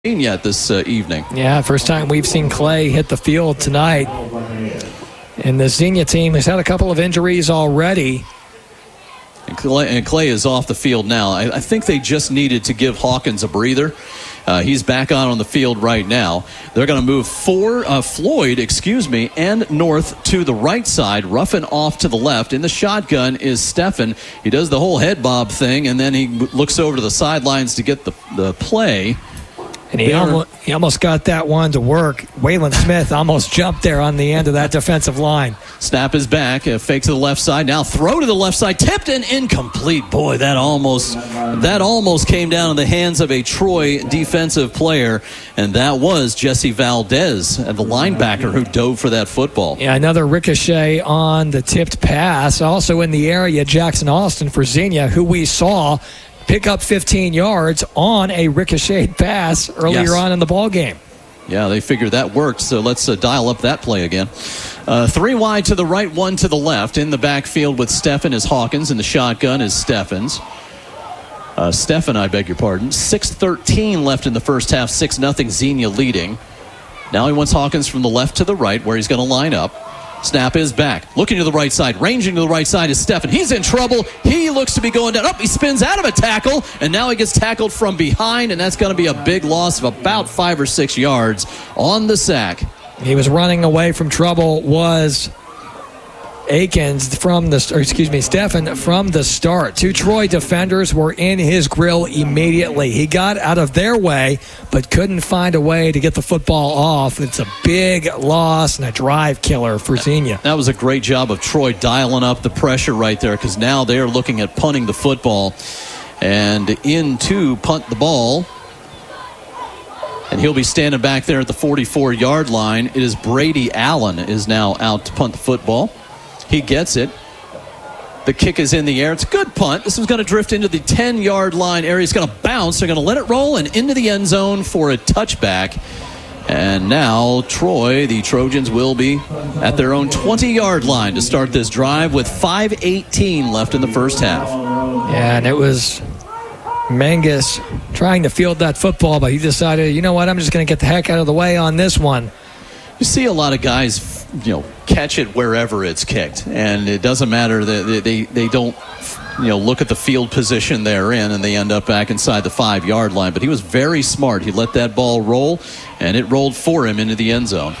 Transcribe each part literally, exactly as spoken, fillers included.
yet this uh, evening. Yeah, first time we've seen Clay hit the field tonight. And the Xenia team has had a couple of injuries already. And Clay, and Clay is off the field now. I, I think they just needed to give Hawkins a breather. Uh, he's back on on the field right now. They're going to move four, uh, Floyd, excuse me, and North to the right side. Ruffin off to the left. In the shotgun is Steffen. He does the whole head bob thing, and then he looks over to the sidelines to get the, the play. And he almost, he almost got that one to work. Waylon Smith almost jumped there on the end of that defensive line. Snap is back. A fake to the left side. Now throw to the left side. Tipped and incomplete. Boy, that almost that almost came down in the hands of a Troy defensive player. And that was Jesse Valdez, the linebacker who dove for that football. Yeah, another ricochet on the tipped pass. Also in the area, Jackson Austin for Xenia, who we saw pick up fifteen yards on a ricocheted pass earlier yes. on in the ball game. Yeah, they figured that worked, so let's uh, dial up that play again. Uh, three wide to the right, one to the left. In the backfield with Steffen is Hawkins, and the shotgun is Steffens. Uh, Steffen, I beg your pardon. six thirteen left in the first half, six nothing Xenia leading. Now he wants Hawkins from the left to the right, where he's going to line up. Snap is back. Looking to the right side. Ranging to the right side is Steffen. He's in trouble. He looks to be going down. Up, he spins out of a tackle, and now he gets tackled from behind, and that's going to be a big loss of about five or six yards on the sack. He was running away from trouble, was Akins from the, or excuse me, Steffen from the start. Two Troy defenders were in his grill immediately. He got out of their way, but couldn't find a way to get the football off. It's a big loss and a drive killer for Xenia. That was a great job of Troy dialing up the pressure right there, because now they are looking at punting the football. And in to punt the ball. And he'll be standing back there at the forty-four-yard line. It is Brady Allen is now out to punt the football. He gets it. The kick is in the air. It's a good punt. This is going to drift into the ten-yard line area. It's going to bounce. They're going to let it roll and into the end zone for a touchback. And now Troy, the Trojans, will be at their own twenty-yard line to start this drive with five eighteen left in the first half. Yeah, and it was Mangus trying to field that football, but he decided, you know what, I'm just going to get the heck out of the way on this one. You see a lot of guys, you know, catch it wherever it's kicked, and it doesn't matter that they, they they don't, you know, look at the field position they're in, and they end up back inside the five-yard line. But he was very smart. He let that ball roll, and it rolled for him into the end zone.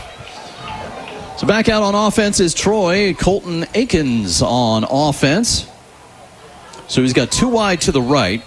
So back out on offense is Troy. Colton Akins on offense. So he's got two wide to the right.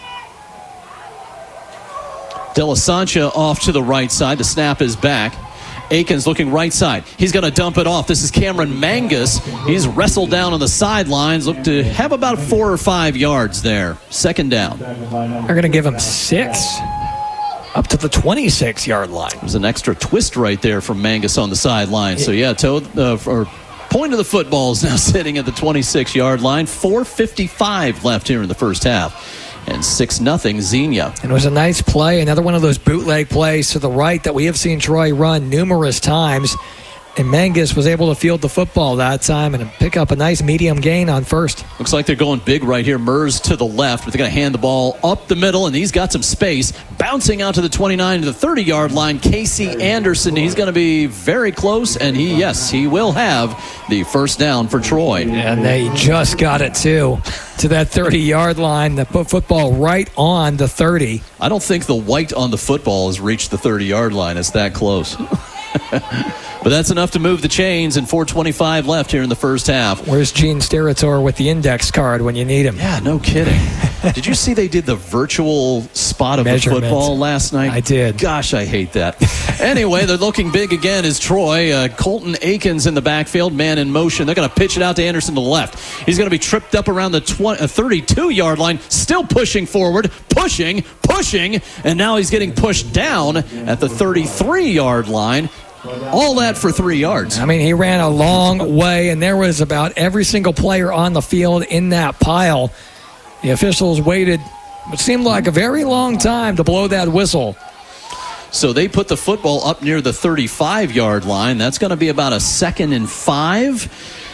De La Sancha off to the right side. The snap is back. Akins looking right side. He's going to dump it off. This is Cameron Mangus. He's wrestled down on the sidelines. Look to have about four or five yards there. Second down. They're going to give him six up to the twenty-six-yard line. There's an extra twist right there from Mangus on the sideline. So, yeah, toe, uh, or point of the football is now sitting at the twenty-six-yard line. four fifty-five left here in the first half. And six nothing Xenia. And it was a nice play. Another one of those bootleg plays to the right that we have seen Troy run numerous times. And Mangus was able to field the football that time and pick up a nice medium gain on first. Looks like they're going big right here. Mers to the left, but they're going to hand the ball up the middle, and he's got some space. Bouncing out to the twenty-nine to the thirty-yard line, Casey Anderson. He's going to be very close, and he, yes, he will have the first down for Troy. And they just got it, too, to that thirty-yard line. They put football right on the thirty. I don't think the white on the football has reached the thirty-yard line. It's that close. But that's enough to move the chains, and four twenty-five left here in the first half. Where's Gene Steratore with the index card when you need him? Yeah, no kidding. Did you see they did the virtual spot of the football last night? I did. Gosh, I hate that. Anyway, they're looking big again is Troy. Uh, Colton Akins in the backfield, man in motion. They're going to pitch it out to Anderson to the left. He's going to be tripped up around the thirty-two-yard line, still pushing forward, pushing, pushing, and now he's getting pushed down at the thirty-three-yard line. All that for three yards. I mean, he ran a long way, and there was about every single player on the field in that pile. The officials waited what seemed like a very long time to blow that whistle. So they put the football up near the thirty-five-yard line. That's going to be about a second and five.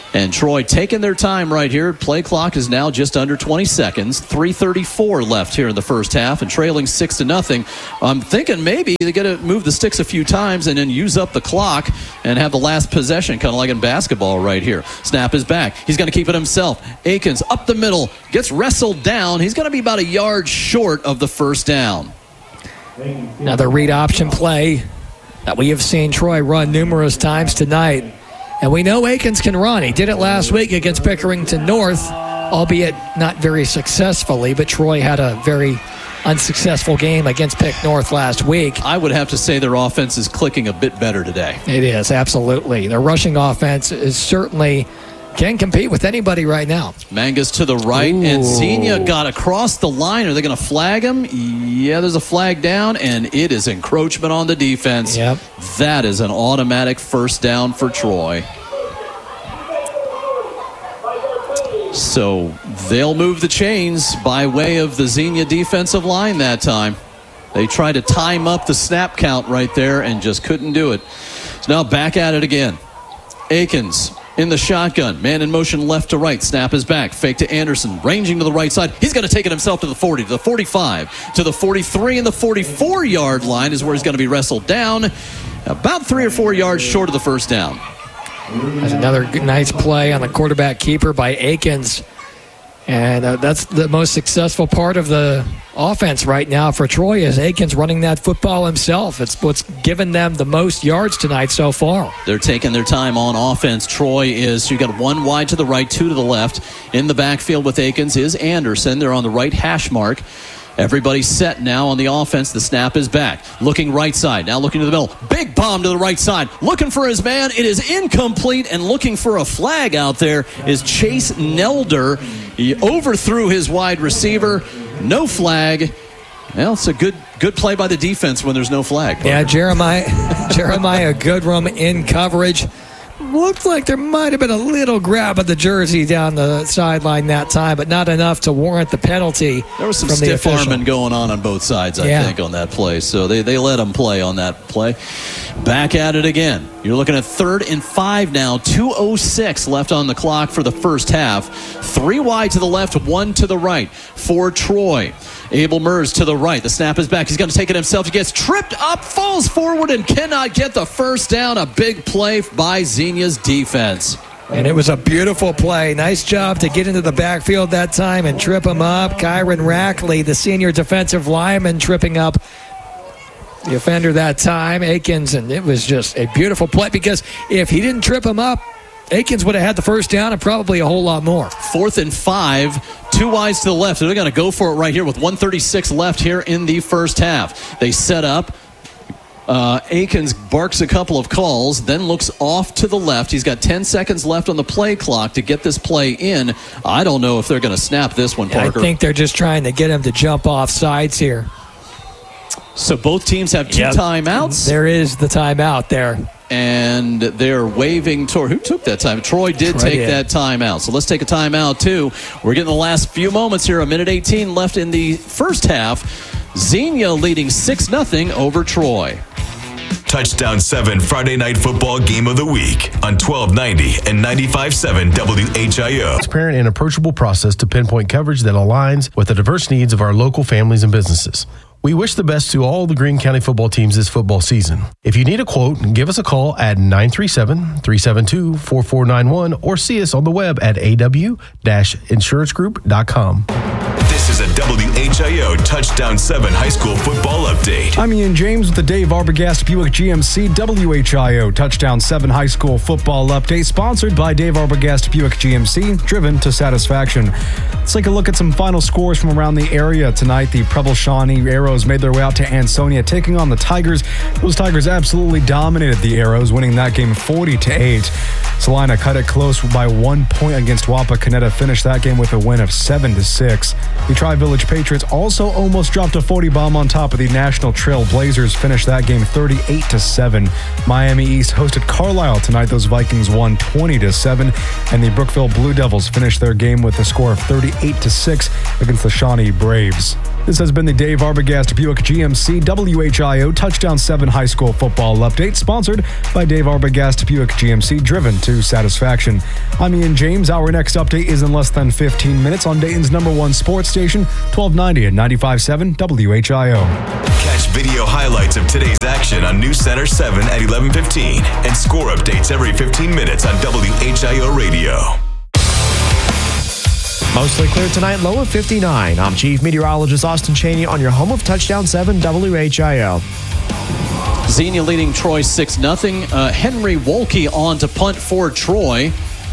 And Troy taking their time right here. Play clock is now just under twenty seconds. three thirty-four left here in the first half and trailing six to nothing. I'm thinking maybe they got to move the sticks a few times and then use up the clock and have the last possession, kind of like in basketball right here. Snap is back. He's going to keep it himself. Akins up the middle, gets wrestled down. He's going to be about a yard short of the first down. Another read option play that we have seen Troy run numerous times tonight. And we know Akins can run. He did it last week against Pickerington North, albeit not very successfully, but Troy had a very unsuccessful game against Pick North last week. I would have to say their offense is clicking a bit better today. It is, absolutely. Their rushing offense is certainly can compete with anybody right now. Mangus to the right, Ooh. and Xenia got across the line. Are they going to flag him? Yeah, there's a flag down, and it is encroachment on the defense. Yep. That is an automatic first down for Troy. So they'll move the chains by way of the Xenia defensive line that time. They tried to time up the snap count right there and just couldn't do it. So now back at it again. Akins in the shotgun. Man in motion left to right. Snap is back. Fake to Anderson. Ranging to the right side. He's going to take it himself to the forty, to the forty-five, to the forty-three, and the forty-four-yard line is where he's going to be wrestled down. About three or four yards short of the first down. That's another nice play on the quarterback keeper by Akins. And uh, that's the most successful part of the offense right now for Troy is Akins running that football himself. It's what's given them the most yards tonight so far. They're taking their time on offense. Troy is, you got one wide to the right, two to the left. In the backfield with Akins is Anderson. They're on the right hash mark. Everybody's set now on the offense. The snap is back. Looking right side. Now looking to the middle. Big bomb to the right side. Looking for his man. It is incomplete. And looking for a flag out there is Chase Nelder. He overthrew his wide receiver. No flag. Well, it's a good good play by the defense when there's no flag. Yeah, Jeremiah, Jeremiah Goodrum in coverage. Looked like there might have been a little grab of the jersey down the sideline that time, but not enough to warrant the penalty. There was some from stiff the arming going on on both sides, I yeah. think, on that play. So they, they let him play on that play. Back at it again. You're looking at third and five now. two oh six left on the clock for the first half. Three wide to the left, one to the right for Troy. Abel Mers to the right. The snap is back. He's going to take it himself. He gets tripped up, falls forward, and cannot get the first down. A big play by Xenia's defense. And it was a beautiful play. Nice job to get into the backfield that time and trip him up. Kyron Rackley, the senior defensive lineman, tripping up the offender that time, Akins. And it was just a beautiful play because if he didn't trip him up, Akins would have had the first down and probably a whole lot more. Fourth and five, two wides to the left. They're going to go for it right here with one thirty-six left here in the first half. They set up. Uh, Akins barks a couple of calls, then looks off to the left. He's got ten seconds left on the play clock to get this play in. I don't know if they're going to snap this one, Parker. I think they're just trying to get him to jump off sides here. So both teams have two yep. timeouts? There is the timeout there. And they're waving toward. Who took that time? Troy did Troy take did. that timeout. So let's take a timeout, too. We're getting the last few moments here. A minute eighteen left in the first half. Xenia leading six nothing over Troy. Touchdown seven Friday Night Football Game of the Week on twelve ninety and ninety-five point seven W H I O. Transparent and approachable process to pinpoint coverage that aligns with the diverse needs of our local families and businesses. We wish the best to all the Greene County football teams this football season. If you need a quote, give us a call at nine three seven, three seven two, four four nine one or see us on the web at a w dash insurance group dot com. This is a W H I O Touchdown seven High School Football Update. I'm Ian James with the Dave Arbogast Buick G M C W H I O Touchdown seven High School Football Update, sponsored by Dave Arbogast Buick G M C, driven to satisfaction. Let's take a look at some final scores from around the area tonight. The Preble Shawnee Arrows made their way out to Ansonia, taking on the Tigers. Those Tigers absolutely dominated the Arrows, winning that game forty to eight. Salina cut it close by one point against Wapakoneta, finished that game with a win of seven to six. The Tri-Village Patriots also almost dropped a forty bomb on top of the National Trail Blazers, finished that game thirty-eight to seven. Miami East hosted Carlisle tonight. Those Vikings won twenty to seven, and the Brookville Blue Devils finished their game with a score of thirty-eight to six against the Shawnee Braves. This has been the Dave Arbogast Buick G M C W H I O Touchdown seven High School Football Update, sponsored by Dave Arbogast Buick G M C, driven to satisfaction. I'm Ian James. Our next update is in less than fifteen minutes on Dayton's number one sports station, twelve ninety and ninety-five point seven W H I O. Catch video highlights of today's action on News Center seven at eleven fifteen and score updates every fifteen minutes on W H I O Radio. Mostly clear tonight, low of fifty-nine. I'm Chief Meteorologist Austin Cheney on your home of Touchdown seven W H I O. Xenia leading Troy six nothing. Uh, Henry Wolke on to punt for Troy.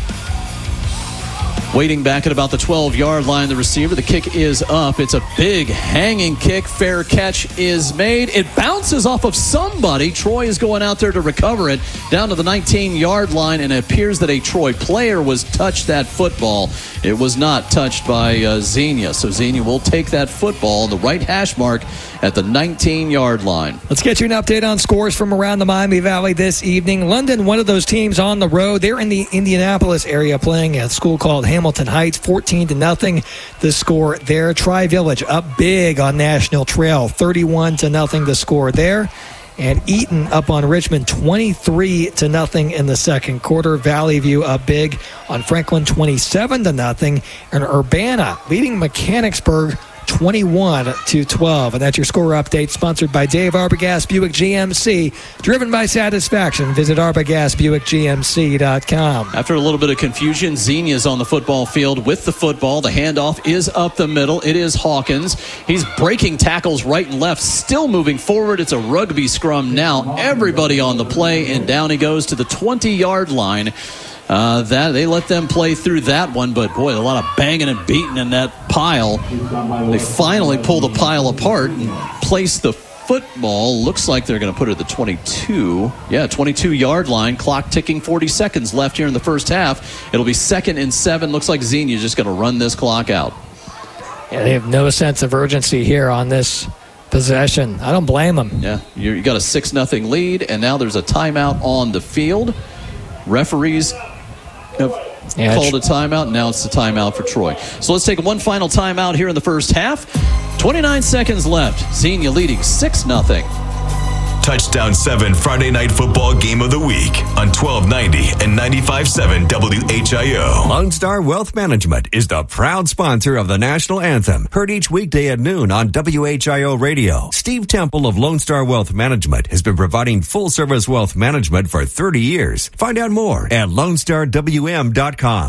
Waiting back at about the twelve-yard line, the receiver. The kick is up. It's a big hanging kick. Fair catch is made. It bounces off of somebody. Troy is going out there to recover it down to the nineteen-yard line, and it appears that a Troy player was touched that football. It was not touched by uh, Xenia. So Xenia will take that football, the right hash mark, at the nineteen-yard line. Let's get you an update on scores from around the Miami Valley this evening. London, one of those teams on the road. They're in the Indianapolis area playing at a school called Hamilton Heights, fourteen to nothing. The score there. Tri-Village up big on National Trail, thirty-one to nothing. The score there. And Eaton up on Richmond, twenty-three to nothing in the second quarter. Valley View up big on Franklin, twenty-seven to nothing. And Urbana leading Mechanicsburg, twenty-one to twelve. And that's your score update, sponsored by Dave Arbogast Buick G M C, driven by satisfaction. Visit arbogast buick g m c dot com. After a little bit of confusion, Xenia's on the football field with the football. The handoff is up the middle. It is Hawkins. He's breaking tackles right and left, still moving forward. It's a rugby scrum now. Everybody on the play, and down he goes to the twenty-yard line. Uh, that they let them play through that one, but boy, a lot of banging and beating in that pile. They finally pull the pile apart and place the football. Looks like they're going to put it at the twenty-two. Yeah, twenty-two-yard line. Clock ticking, forty seconds left here in the first half. It'll be second and seven. Looks like Xenia's just going to run this clock out. Yeah, they have no sense of urgency here on this possession. I don't blame them. Yeah, you you got a six nothing lead, and now there's a timeout on the field. Referees have Yeah, called a timeout. Now it's the timeout for Troy. So let's take one final timeout here in the first half. twenty-nine seconds left. Xenia leading six nothing. Touchdown seven Friday Night Football Game of the Week on twelve ninety and ninety-five point seven W H I O. Lone Star Wealth Management is the proud sponsor of the national anthem, heard each weekday at noon on W H I O Radio. Steve Temple of Lone Star Wealth Management has been providing full-service wealth management for thirty years. Find out more at lone star w m dot com.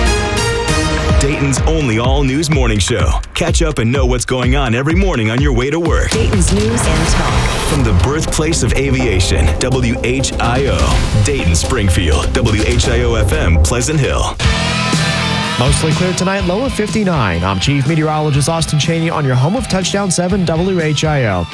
Dayton's only all-news morning show. Catch up and know what's going on every morning on your way to work. Dayton's News and Talk. From the birthplace of aviation, W H I O. Dayton, Springfield, W H I O F M, Pleasant Hill. Mostly clear tonight, low of fifty-nine. I'm Chief Meteorologist Austin Cheney on your home of Touchdown seven W H I O.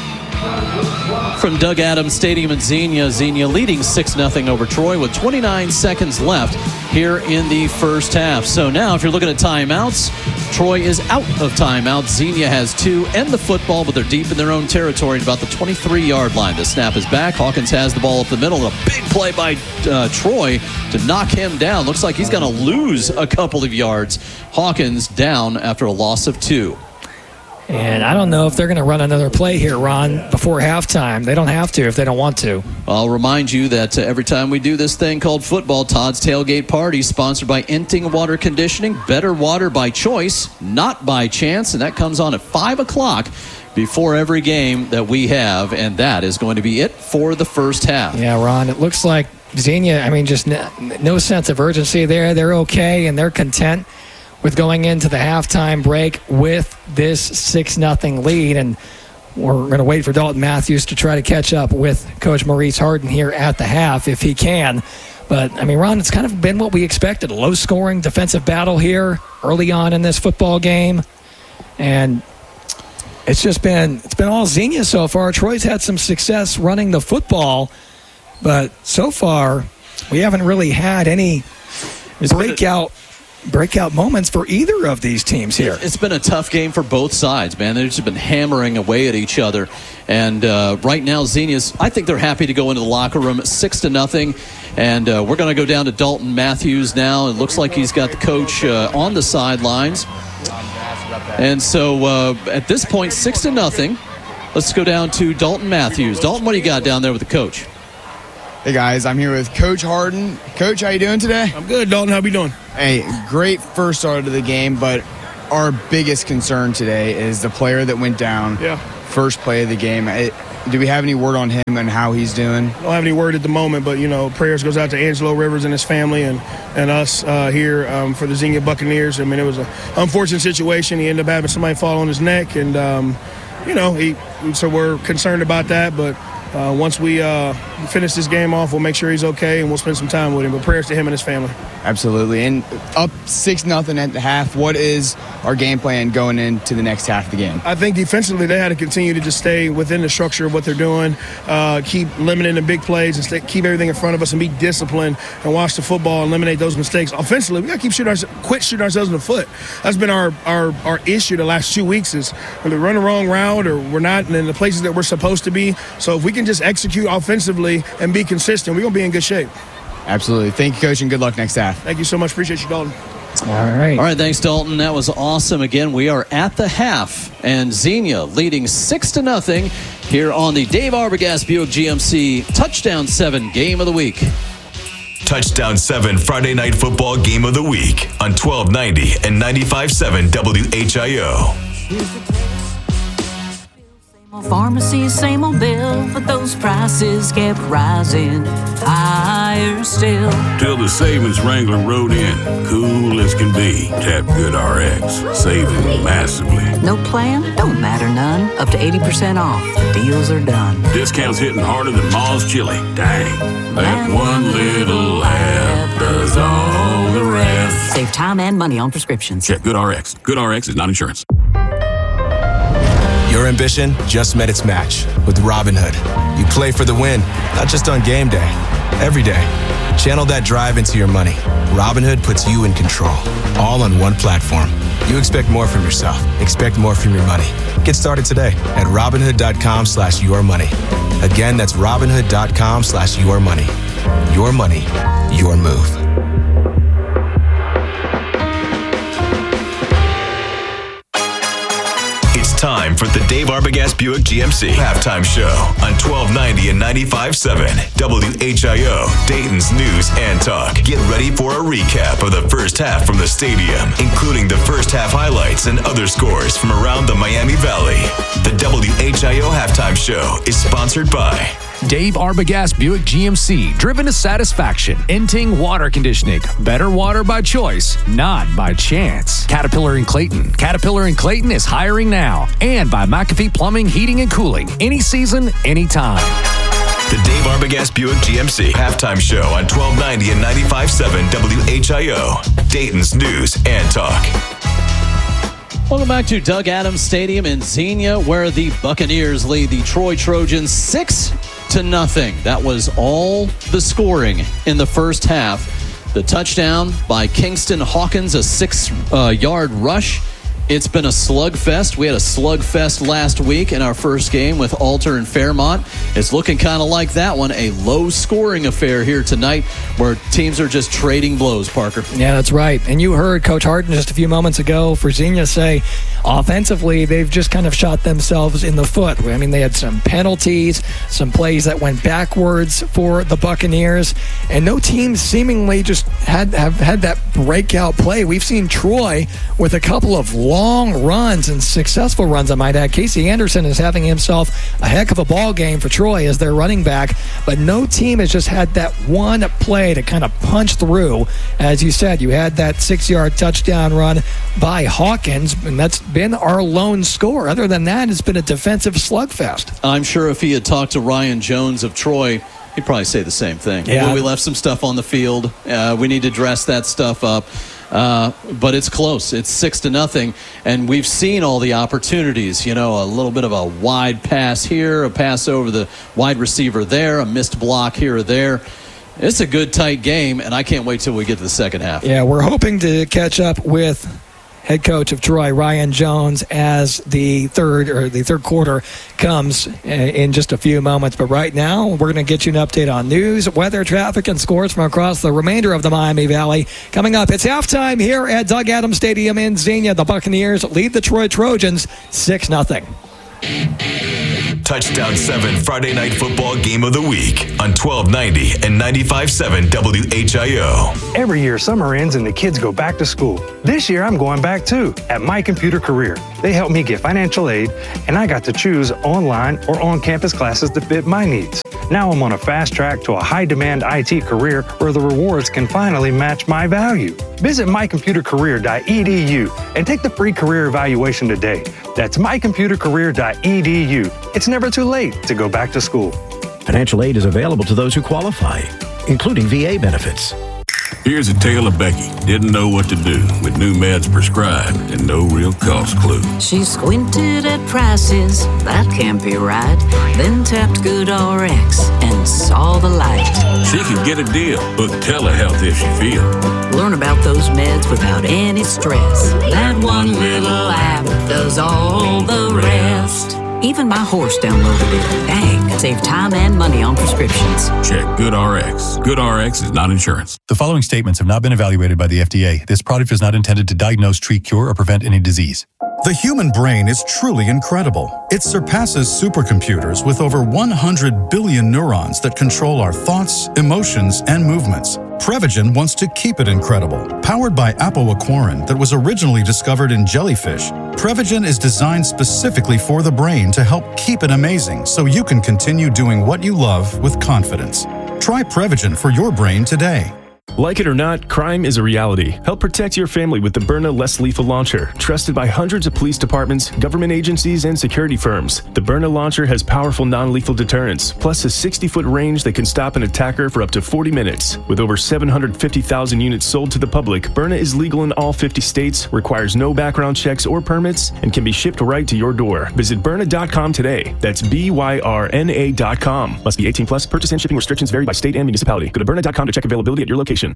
From Doug Adams Stadium in Xenia, Xenia leading six nothing over Troy with twenty-nine seconds left here in the first half. So now if you're looking at timeouts, Troy is out of timeouts. Xenia has two and the football, but they're deep in their own territory at about the twenty-three-yard line. The snap is back. Hawkins has the ball up the middle. A big play by uh, Troy to knock him down. Looks like he's going to lose a couple of yards. Hawkins down after a loss of two. And I don't know if they're going to run another play here, Ron, before halftime. They don't have to if they don't want to. I'll remind you that uh, every time we do this thing called football, Todd's Tailgate Party, sponsored by Enting Water Conditioning. Better water by choice, not by chance. And that comes on at five o'clock before every game that we have. And that is going to be it for the first half. Yeah, Ron, it looks like Xenia, I mean, just no, no sense of urgency there. They're okay, and they're content with going into the halftime break with this six nothing lead. And we're going to wait for Dalton Matthews to try to catch up with Coach Maurice Harden here at the half if he can. But, I mean, Ron, it's kind of been what we expected. A low-scoring defensive battle here early on in this football game. And it's just been it's been all Xenia so far. Troy's had some success running the football, but so far we haven't really had any breakout breakout moments for either of these teams here. It's been a tough game for both sides, man. They've just been hammering away at each other. And uh, right now, Xenia's, I think they're happy to go into the locker room six to nothing. And uh, we're going to go down to Dalton Matthews now. It looks like he's got the coach uh, on the sidelines. And so uh, at this point, six to nothing. Let's go down to Dalton Matthews. Dalton, what do you got down there with the coach? Hey guys, I'm here with Coach Harden. Coach, how you doing today? I'm good, Dalton. How you doing? Hey, great first start of the game, but our biggest concern today is the player that went down. Yeah. First play of the game. It, do we have any word on him and how he's doing? I don't have any word at the moment, but, you know, prayers goes out to Angelo Rivers and his family and, and us uh, here um, for the Xenia Buccaneers. I mean, it was an unfortunate situation. He ended up having somebody fall on his neck, and, um, you know, he. so we're concerned about that, but uh, once we uh, finish this game off, we'll make sure he's okay, and we'll spend some time with him. But prayers to him and his family. Absolutely. And up six nothing at the half, what is our game plan going into the next half of the game? I think defensively they had to continue to just stay within the structure of what they're doing, uh, keep limiting the big plays and stay, keep everything in front of us and be disciplined and watch the football and eliminate those mistakes. Offensively, we got to keep shooting our, quit shooting ourselves in the foot. That's been our, our, our issue the last two weeks is when we run the wrong route or we're not in the places that we're supposed to be. So if we can just execute offensively and be consistent, we're going to be in good shape. Absolutely. Thank you, Coach, and good luck next half. Thank you so much. Appreciate you, Dalton. All right. All right, thanks, Dalton. That was awesome. Again, we are at the half, and Xenia leading six to nothing here on the Dave Arbogast Buick G M C Touchdown seven Game of the Week. Touchdown seven Friday Night Football Game of the Week on twelve ninety and ninety-five point seven W H I O. Pharmacy, same old bill, but those prices kept rising higher still. Till the savings Wrangler rode in, cool as can be. Tap GoodRx, saving massively. No plan? Don't matter none. Up to eighty percent off. The deals are done. Discounts hitting harder than Ma's chili. Dang, that one little app does all the rest. Save time and money on prescriptions. Check GoodRx. GoodRx is not insurance. Your ambition just met its match with Robinhood. You play for the win, not just on game day, every day. Channel that drive into your money. Robinhood puts you in control, all on one platform. You expect more from yourself. Expect more from your money. Get started today at Robinhood.com slash your money. Again, that's Robinhood.com slash your money. Your money, your move. Time for the Dave Arbogast Buick G M C halftime show on twelve ninety and ninety-five point seven W H I O, Dayton's News and Talk. Get ready for a recap of the first half from the stadium, including the first half highlights and other scores from around the Miami Valley. The W H I O halftime show is sponsored by Dave Arbogast Buick G M C, driven to satisfaction. Inting Water Conditioning. Better water by choice, not by chance. Caterpillar and Clayton. Caterpillar and Clayton is hiring now. And by McAfee Plumbing, Heating, and Cooling. Any season, anytime. The Dave Arbogast Buick G M C halftime show on twelve ninety and ninety-five point seven W H I O, Dayton's News and Talk. Welcome back to Doug Adams Stadium in Xenia, where the Buccaneers lead the Troy Trojans six to nothing. That was all the scoring in the first half. The touchdown by Kingston Hawkins, a six-yard uh, rush. It's been a slugfest. We had a slugfest last week in our first game with Alter and Fairmont. It's looking kind of like that one, a low-scoring affair here tonight where teams are just trading blows, Parker. Yeah, that's right. And you heard Coach Harden just a few moments ago for Xenia say offensively they've just kind of shot themselves in the foot. I mean, they had some penalties, some plays that went backwards for the Buccaneers, and no team seemingly just had have had that breakout play. We've seen Troy with a couple of long runs and successful runs, I might add. Casey Anderson is having himself a heck of a ball game for Troy as their running back, but no team has just had that one play to kind of punch through. As you said, you had that six-yard touchdown run by Hawkins, and that's been our lone score. Other than that, it's been a defensive slugfest. I'm sure if he had talked to Ryan Jones of Troy, he'd probably say the same thing. Yeah. We left some stuff on the field. Uh, we need to dress that stuff up. Uh, but it's close. It's six to nothing, and we've seen all the opportunities. You know, a little bit of a wide pass here, a pass over the wide receiver there, a missed block here or there. It's a good, tight game, and I can't wait till we get to the second half. Yeah, we're hoping to catch up with head coach of Troy, Ryan Jones, as the third or the third quarter comes in just a few moments. But right now, we're going to get you an update on news, weather, traffic, and scores from across the remainder of the Miami Valley. Coming up, it's halftime here at Doug Adams Stadium in Xenia. The Buccaneers lead the Troy Trojans six nothing. Touchdown seven Friday Night Football Game of the Week on twelve ninety and ninety-five point seven W H I O. Every year, summer ends and the kids go back to school. This year, I'm going back too at My Computer Career. They helped me get financial aid, and I got to choose online or on-campus classes that fit my needs. Now I'm on a fast track to a high-demand I T career where the rewards can finally match my value. Visit my computer career dot e d u and take the free career evaluation today. That's my computer career dot e d u. It's never too late to go back to school. Financial aid is available to those who qualify, including V A benefits. Here's a tale of Becky. Didn't know what to do with new meds prescribed and no real cost clue. She squinted at prices, that can't be right. Then tapped GoodRx and saw the light. She could get a deal. Book telehealth if she feel. Learn about those meds without any stress. That one little app does all the rest. Even my horse downloaded it. Dang, save time and money on prescriptions. Check GoodRx. GoodRx is not insurance. The following statements have not been evaluated by the F D A. This product is not intended to diagnose, treat, cure, or prevent any disease. The human brain is truly incredible. It surpasses supercomputers with over one hundred billion neurons that control our thoughts, emotions, and movements. Prevagen wants to keep it incredible. Powered by apoaquarin that was originally discovered in jellyfish, Prevagen is designed specifically for the brain to help keep it amazing so you can continue doing what you love with confidence. Try Prevagen for your brain today. Like it or not, crime is a reality. Help protect your family with the Byrna Less Lethal Launcher, trusted by hundreds of police departments, government agencies, and security firms. The Byrna Launcher has powerful non-lethal deterrence, plus a sixty-foot range that can stop an attacker for up to forty minutes. With over seven hundred fifty thousand units sold to the public, Byrna is legal in all fifty states, requires no background checks or permits, and can be shipped right to your door. Visit Byrna dot com today. That's B Y R N A dot com. Must be eighteen plus. Purchase and shipping restrictions vary by state and municipality. Go to Byrna dot com to check availability at your location.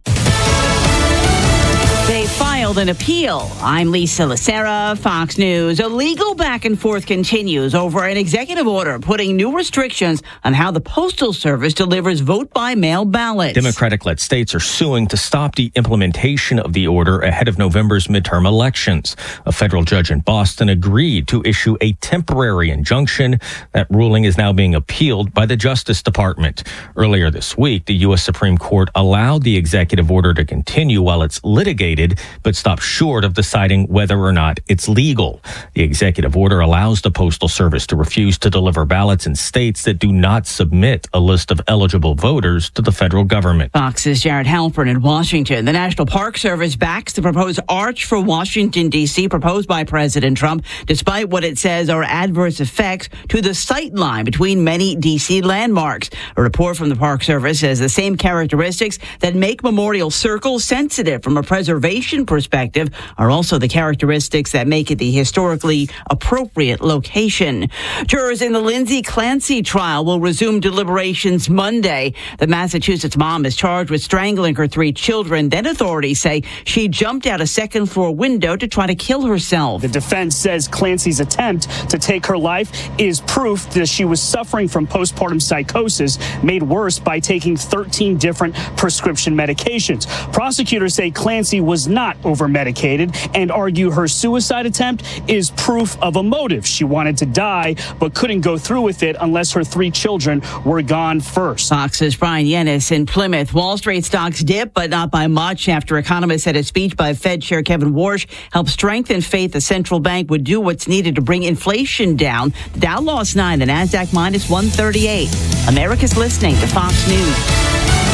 They filed an appeal. I'm Lisa Lacera, Fox News. A legal back and forth continues over an executive order putting new restrictions on how the Postal Service delivers vote-by-mail ballots. Democratic-led states are suing to stop the implementation of the order ahead of November's midterm elections. A federal judge in Boston agreed to issue a temporary injunction. That ruling is now being appealed by the Justice Department. Earlier this week, the U S Supreme Court allowed the executive order to continue while it's litigated, but stopped short of deciding whether or not it's legal. The executive order allows the Postal Service to refuse to deliver ballots in states that do not submit a list of eligible voters to the federal government. Fox's Jared Halpern in Washington. The National Park Service backs the proposed arch for Washington, D C proposed by President Trump, despite what it says are adverse effects to the sight line between many D C landmarks. A report from the Park Service says the same characteristics that make Memorial Circle sensitive from a preservation perspective are also the characteristics that make it the historically appropriate location. Jurors in the Lindsay Clancy trial will resume deliberations Monday. The Massachusetts mom is charged with strangling her three children. Then authorities say she jumped out a second floor window to try to kill herself. The defense says Clancy's attempt to take her life is proof that she was suffering from postpartum psychosis made worse by taking thirteen different prescription medications. Prosecutors say Clancy was not over-medicated and argue her suicide attempt is proof of a motive. She wanted to die but couldn't go through with it unless her three children were gone first. Fox's Brian Yennis in Plymouth. Wall Street stocks dip, but not by much after economists said a speech by Fed Chair Kevin Warsh helped strengthen faith the central bank would do what's needed to bring inflation down. The Dow lost nine, the Nasdaq minus one thirty-eight. America's listening to Fox News.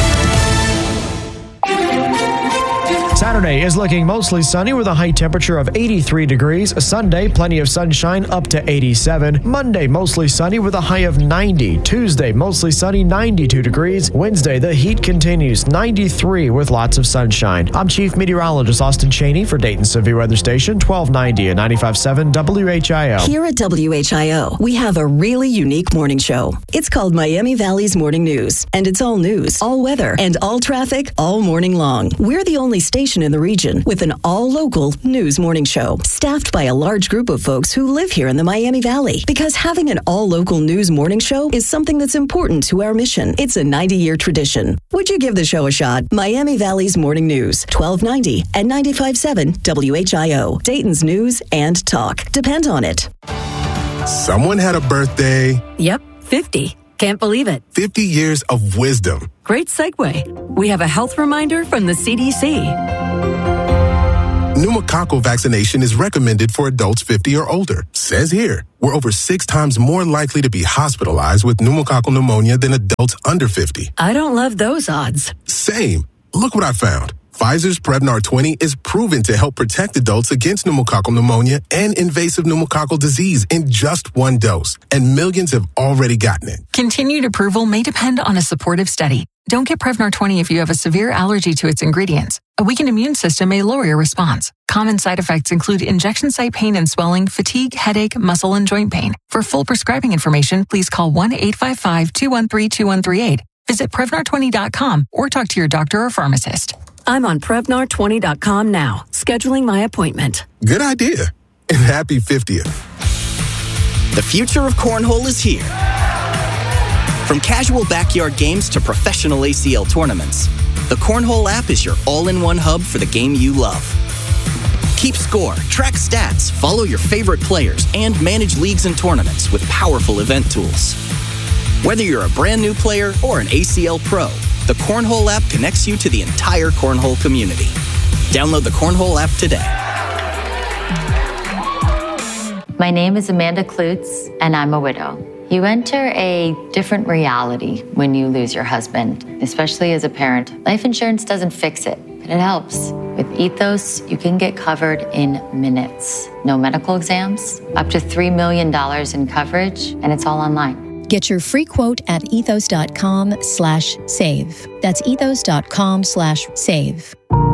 Saturday is looking mostly sunny with a high temperature of eighty-three degrees. Sunday, plenty of sunshine up to eighty-seven. Monday, mostly sunny with a high of ninety. Tuesday, mostly sunny, ninety-two degrees. Wednesday, the heat continues, ninety-three with lots of sunshine. I'm Chief Meteorologist Austin Cheney for Dayton Severe Weather Station, twelve ninety and ninety-five point seven W H I O. Here at W H I O, we have a really unique morning show. It's called Miami Valley's Morning News, and it's all news, all weather, and all traffic all morning long. We're the only station in the region with an all-local news morning show, staffed by a large group of folks who live here in the Miami Valley. Because having an all-local news morning show is something that's important to our mission. It's a ninety-year tradition. Would you give the show a shot? Miami Valley's Morning News, twelve ninety and ninety-five point seven W H I O, Dayton's News and Talk. Depend on it. Someone had a birthday. Yep, fifty. Can't believe it. fifty years of wisdom. Great segue. We have a health reminder from the C D C. Pneumococcal vaccination is recommended for adults fifty or older. Says here, we're over six times more likely to be hospitalized with pneumococcal pneumonia than adults under fifty. I don't love those odds. Same. Look what I found. Pfizer's Prevnar twenty is proven to help protect adults against pneumococcal pneumonia and invasive pneumococcal disease in just one dose. And millions have already gotten it. Continued approval may depend on a supportive study. Don't get Prevnar twenty if you have a severe allergy to its ingredients. A weakened immune system may lower your response. Common side effects include injection site pain and swelling, fatigue, headache, muscle, and joint pain. For full prescribing information, please call one eight five five, two one three, two one three eight. Visit Prevnar twenty dot com or talk to your doctor or pharmacist. I'm on Prevnar twenty dot com now, scheduling my appointment. Good idea. And happy fiftieth. The future of cornhole is here. From casual backyard games to professional A C L tournaments, the Cornhole app is your all-in-one hub for the game you love. Keep score, track stats, follow your favorite players, and manage leagues and tournaments with powerful event tools. Whether you're a brand new player or an A C L pro, the Cornhole app connects you to the entire cornhole community. Download the Cornhole app today. My name is Amanda Klutz, and I'm a widow. You enter a different reality when you lose your husband, especially as a parent. Life insurance doesn't fix it, but it helps. With Ethos, you can get covered in minutes. No medical exams, up to three million dollars in coverage, and it's all online. Get your free quote at ethos.com slash save. That's ethos.com slash save.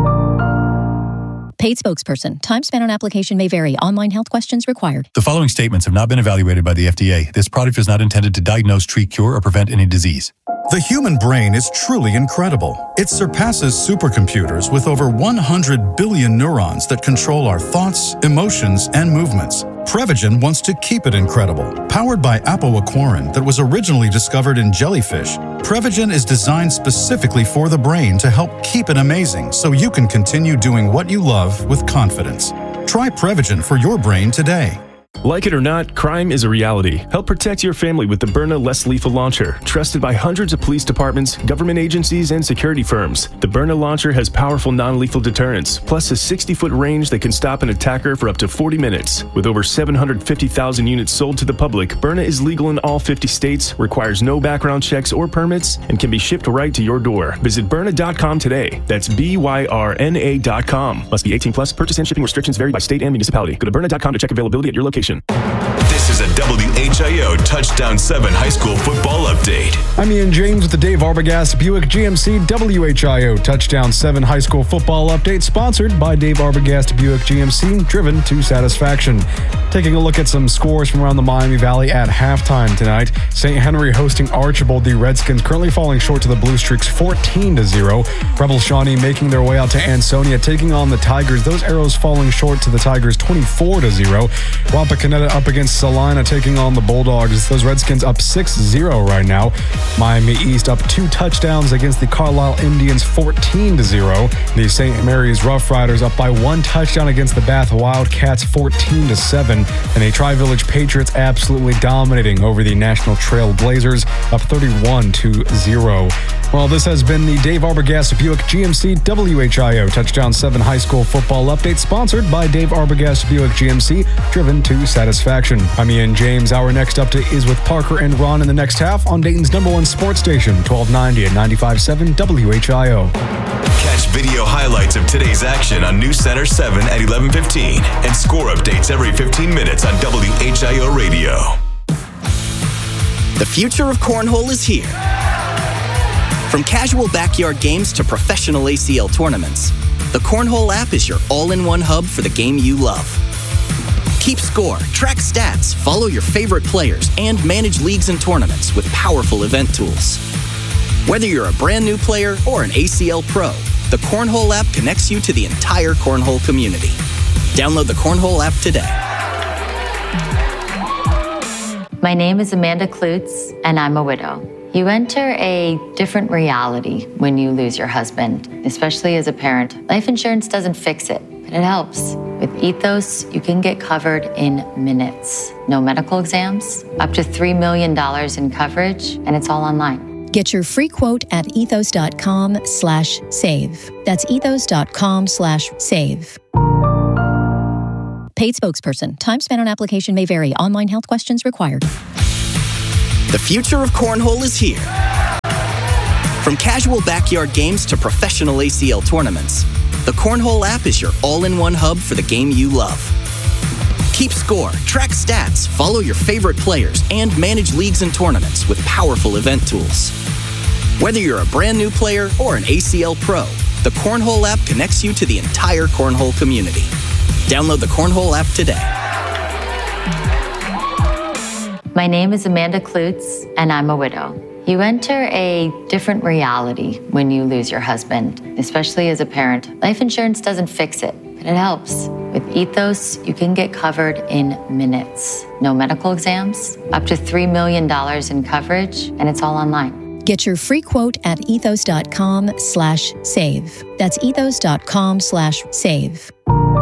Paid spokesperson. Time spent on application may vary. Online health questions required. The following statements have not been evaluated by the F D A. This product is not intended to diagnose, treat, cure, or prevent any disease. The human brain is truly incredible. It surpasses supercomputers with over one hundred billion neurons that control our thoughts, emotions, and movements. Prevagen wants to keep it incredible. Powered by apoaquarin that was originally discovered in jellyfish, Prevagen is designed specifically for the brain to help keep it amazing so you can continue doing what you love with confidence. Try Prevagen for your brain today. Like it or not, crime is a reality. Help protect your family with the Byrna Less Lethal Launcher, trusted by hundreds of police departments, government agencies, and security firms. The Byrna Launcher has powerful non-lethal deterrence, plus a sixty-foot range that can stop an attacker for up to forty minutes. With over seven hundred fifty thousand units sold to the public, Byrna is legal in all fifty states, requires no background checks or permits, and can be shipped right to your door. Visit Byrna dot com today. That's B Y R N A dot com. Must be eighteen plus. Purchase and shipping restrictions vary by state and municipality. Go to Byrna dot com to check availability at your location. This is a W H I O Touchdown seven High School Football Update. I'm Ian James with the Dave Arbogast Buick G M C W H I O Touchdown seven High School Football Update, sponsored by Dave Arbogast Buick G M C, driven to satisfaction. Taking a look at some scores from around the Miami Valley at halftime tonight. Saint Henry hosting Archibald. The Redskins currently falling short to the Blue Streaks fourteen to zero. Rebel Shawnee making their way out to Ansonia, taking on the Tigers. Those arrows falling short to the Tigers twenty-four to zero. Wapakoneta up against Salina, taking on the Bulldogs. Those Redskins up six zero right now. Miami East up two touchdowns against the Carlisle Indians fourteen to zero. The Saint Mary's Rough Riders up by one touchdown against the Bath Wildcats fourteen to seven. And the Tri-Village Patriots absolutely dominating over the National Trail Blazers up thirty-one to zero. Well, this has been the Dave Arbogast Buick G M C W H I O Touchdown seven High School Football Update, sponsored by Dave Arbogast Buick G M C, driven to satisfaction. I'm Ian James. Our next update is with Parker and Ron in the next half on Dayton's number one sports station, twelve ninety and ninety-five point seven W H I O. Catch video highlights of today's action on News Center seven at eleven fifteen and score updates every fifteen minutes on W H I O Radio. The future of cornhole is here. From casual backyard games to professional A C L tournaments, the Cornhole app is your all-in-one hub for the game you love. Keep score, track stats, follow your favorite players, and manage leagues and tournaments with powerful event tools. Whether you're a brand new player or an A C L pro, the Cornhole app connects you to the entire cornhole community. Download the Cornhole app today. My name is Amanda Klutz, and I'm a widow. You enter a different reality when you lose your husband, especially as a parent. Life insurance doesn't fix it, but it helps. With Ethos, you can get covered in minutes. No medical exams, up to three million dollars in coverage, and it's all online. Get your free quote at ethos.com slash save. That's ethos.com slash save. Paid spokesperson. Time spent on application may vary. Online health questions required. The future of cornhole is here. From casual backyard games to professional A C L tournaments, the Cornhole app is your all-in-one hub for the game you love. Keep score, track stats, follow your favorite players, and manage leagues and tournaments with powerful event tools. Whether you're a brand new player or an A C L pro, the Cornhole app connects you to the entire cornhole community. Download the Cornhole app today. My name is Amanda Klutz, and I'm a widow. You enter a different reality when you lose your husband, especially as a parent. Life insurance doesn't fix it, but it helps. With Ethos, you can get covered in minutes. No medical exams, up to three million dollars in coverage, and it's all online. Get your free quote at ethos.com slash save. That's ethos.com slash save.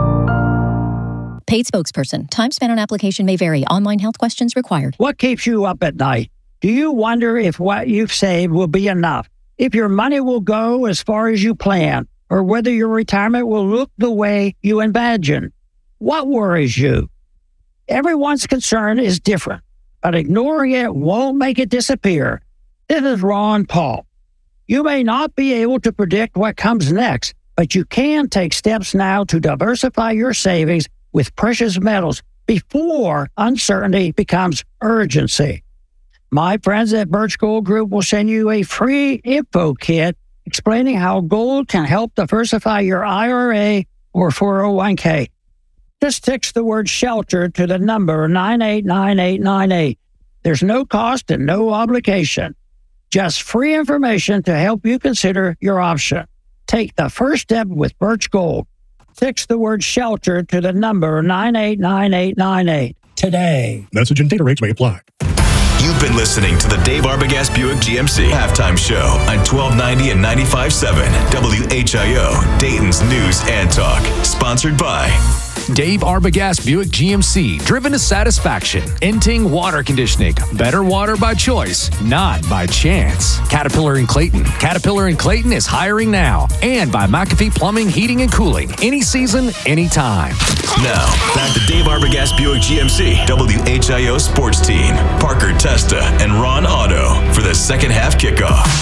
Paid spokesperson. Time spent on application may vary. Online health questions required. What keeps you up at night? Do you wonder if what you've saved will be enough? If your money will go as far as you plan? Or whether your retirement will look the way you imagine? What worries you? Everyone's concern is different, but ignoring it won't make it disappear. This is Ron Paul. You may not be able to predict what comes next, but you can take steps now to diversify your savings with precious metals before uncertainty becomes urgency. My friends at Birch Gold Group will send you a free info kit explaining how gold can help diversify your I R A or four oh one k. Just text the word SHELTER to the number nine eight nine eight nine eight. There's no cost and no obligation. Just free information to help you consider your option. Take the first step with Birch Gold. Text the word SHELTER to the number nine eight nine eight nine eight today. Message and data rates may apply. You've been listening to the Dave Arbogast Buick G M C Halftime Show on twelve ninety and ninety-five point seven W H I O, Dayton's News and Talk. Sponsored by Dave Arbogast Buick G M C, driven to satisfaction. Inting Water Conditioning, better water by choice, not by chance. Caterpillar and Clayton, Caterpillar and Clayton is hiring now. And by McAfee Plumbing, Heating and Cooling, any season, anytime. Now, back to Dave Arbogast Buick G M C, W H I O Sports Team, Parker Testa and Ron Otto for the second half kickoff.